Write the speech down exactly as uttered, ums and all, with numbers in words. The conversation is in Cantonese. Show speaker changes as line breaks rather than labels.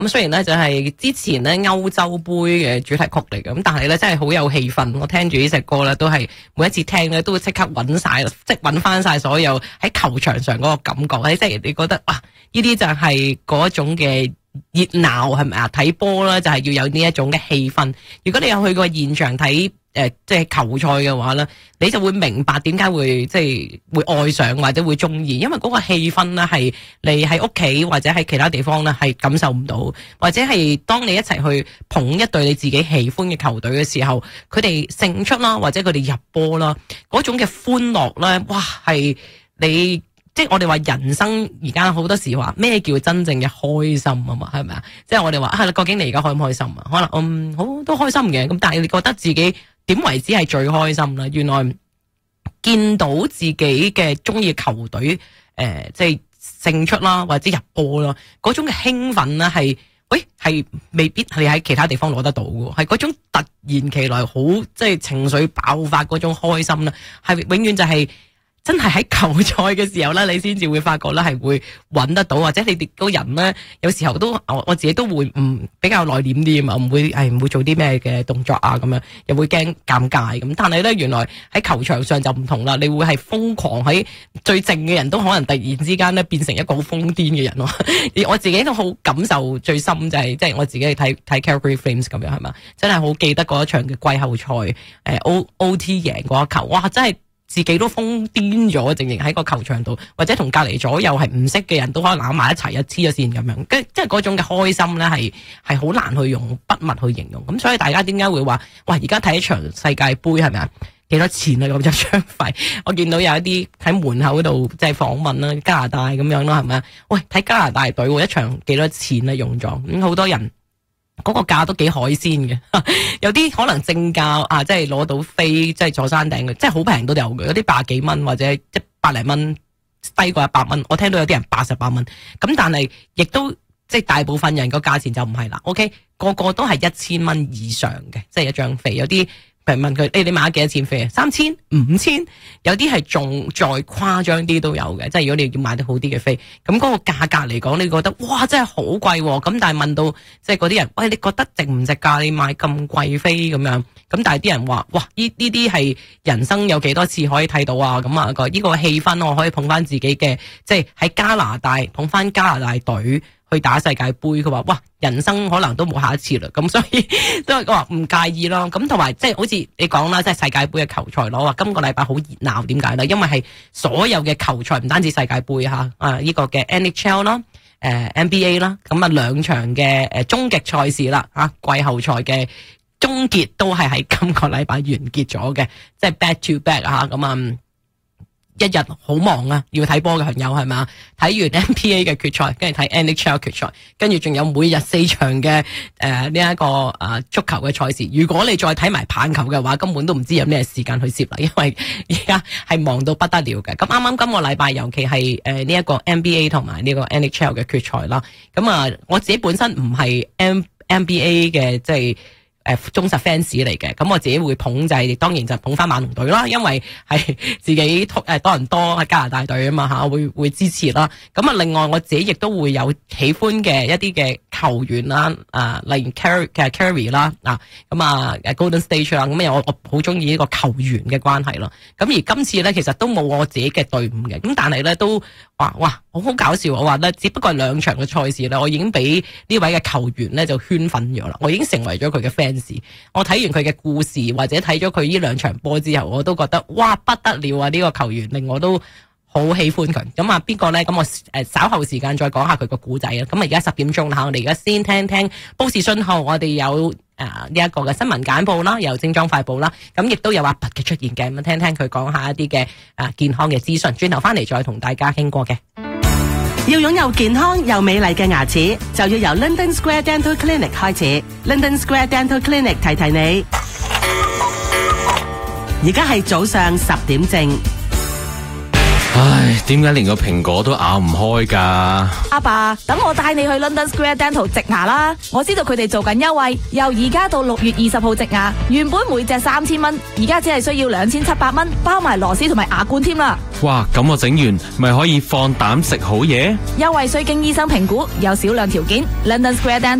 咁雖然咧就係之前咧歐洲杯嘅主題曲嚟嘅，咁但係咧真係好有氣氛。我聽住呢隻歌咧，都係每一次聽咧都會即刻揾晒，即係揾翻晒所有喺球場上嗰個感覺。即係你覺得哇，呢啲就係嗰種嘅熱鬧係咪啊？睇波咧就係要有呢一種嘅氣氛。如果你有去過現場睇誒即係球賽嘅話咧，你就會明白點解會即係會愛上或者會中意，因為嗰個氣氛咧係你喺屋企或者喺其他地方咧係感受唔到，或者係當你一齊去捧一隊你自己喜歡嘅球隊嘅時候，佢哋勝出啦，或者佢哋入波啦，嗰種嘅歡樂咧，哇係你。即係我哋話人生而家好多時話咩叫真正嘅開心啊嘛，係咪啊？即係我哋話啊，究竟你而家開唔開心啊？可能嗯好都開心嘅，咁但係你覺得自己點為止係最開心啦？原來見到自己嘅中意球隊誒、呃，即係勝出啦，或者入波啦，嗰種嘅興奮咧係，喂係未必係喺其他地方攞得到嘅，係嗰種突然其來好即係情緒爆發嗰種開心啦，係永遠就係、是。真係喺球賽嘅時候咧，你先至會發覺咧係會揾得到，或者你哋個人咧，有時候都我我自己都會唔比較內斂啲啊嘛，唔會誒唔會做啲咩嘅動作啊咁樣，又會驚尷尬咁。但係咧，原來喺球場上就唔同啦，你會係瘋狂喺最靜嘅人都可能突然之間咧變成一個好瘋癲嘅人咯。而我自己都好感受最深就係即係我自己去睇睇 Calgary Flames 咁樣係嘛，真係好記得嗰一場嘅季後賽誒 O O T 贏嗰一球，哇真係〜自己都瘋癲咗，靜靜喺個球場度，或者同隔離左右係唔識嘅人都可能攬埋一齊一黐咗線咁樣，跟即係嗰種嘅開心咧，係係好難去用筆墨去形容。咁所以大家點解會話，哇！而家睇一場世界盃係咪啊？幾多錢啊？咁就張費，我見到有一啲喺門口度即係訪問啦，加拿大咁樣啦，係咪啊？喂，睇加拿大隊一場幾多錢啊？用咗咁好多人。嗰個價都幾海鮮嘅，有啲可能正價啊，即係攞到飛，即係坐山頂嘅，即係好平都有嘅，有啲百幾蚊或者一百零蚊，低過一百蚊。我聽到有啲人八十八蚊，咁但係亦都即係大部分人個價錢就唔係啦。OK，個個都係一千蚊以上嘅，即係一張飛。有啲譬如問佢，誒、欸、你買咗幾多錢飛啊？三千、五千，有啲係仲再誇張啲都有嘅。即係如果你要買得好啲嘅飛，咁嗰個價格嚟講，你覺得哇真係好貴喎。咁但係問到即係嗰啲人，喂你覺得值唔值價？你買咁貴飛咁樣，咁但係啲人話，哇呢呢啲係人生有幾多次可以睇到啊？咁啊個呢個氣氛我可以捧翻自己嘅，即係喺加拿大捧翻加拿大隊去打世界盃。佢話哇人生可能都冇下一次啦，咁所以都係話唔介意咯。咁同埋即係好似你講啦，即係世界盃嘅球賽咯。話今個禮拜好熱鬧，點解咧？因為係所有嘅球賽唔單止世界盃吓，啊呢個嘅 N H L 啦，誒 N B A 啦，咁啊兩場嘅誒終極賽事啦，啊季後賽嘅終結都係喺今個禮拜完結咗嘅，即係 back to back 吓，咁啊。一日好忙啊，要睇波嘅朋友係咪？睇完 N B A 嘅決賽，跟住睇 N H L 決賽，跟住仲有每日四場嘅誒呢一個啊足球嘅賽事。如果你再睇埋棒球嘅話，根本都唔知有咩時間去攝啦，因為而家係忙到不得了嘅。咁啱啱今個禮拜，尤其係誒呢一個 N B A 同埋呢個 N H L 嘅決賽啦。咁啊，我自己本身唔係 N B A 嘅即係。誒，忠實 fans 嚟嘅，咁我自己會捧就係，當然就捧翻猛龍隊啦，因為係自己誒多倫多喺加拿大隊啊嘛吓，會會支持啦。咁啊，另外我自己亦都會有喜歡嘅一啲嘅球員啦，啊，例如 Curry 嘅 Curry 啦，啊，咁啊，Golden State 啦，咁我我好中意呢個球員嘅關係咯。咁而今次咧，其實都冇我自己嘅隊伍嘅，咁但係咧都話哇，好好搞笑，我話咧，只不過係兩場嘅賽事咧，我已經俾呢位嘅球員咧就圈粉咗啦，我已經成為咗佢嘅 fans。我睇完佢嘅故事或者睇咗佢呢兩場波之後，我都覺得哇不得了啊！呢、這個球員令我都好喜歡佢。咁啊邊個呢？咁我誒稍後時間再講下佢個故仔啊。咁啊而家十點鐘啦，我哋而家先聽聽報時信號。我哋有誒呢一個嘅新聞簡報啦，有精裝快報啦。咁亦都有阿拔嘅出現嘅，咁聽聽佢講下一啲嘅啊健康嘅資訊。轉頭翻嚟再同大家傾過嘅。
要擁有健康又美麗嘅牙齒，就要由 London Square Dental Clinic 開始。London Square Dental Clinic 提提你，而家係早上十點正。
唉，點解連個蘋果都咬唔開㗎？
阿爸，等我帶你去 London Square Dental 植牙啦！我知道佢哋做緊優惠，由而家到六月二十號植牙，原本每隻三千蚊，而家只係需要兩千七百蚊，包埋螺絲同埋牙冠添啦！
哇，咁我整完咪可以放膽食好嘢？
優惠需經醫生評估，有少量條件。London Square Dental